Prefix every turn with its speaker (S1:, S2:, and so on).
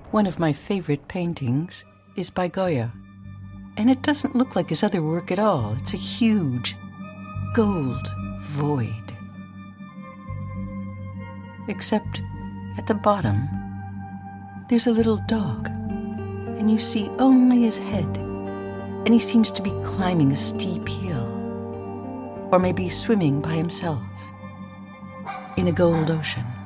S1: One of my favorite paintings is by Goya, and it doesn't look like his other work at all. It's a huge gold void. Except at the bottom, there's a little dog, and you see only his head, and he seems to be climbing a steep hill, or maybe swimming by himself in a gold ocean.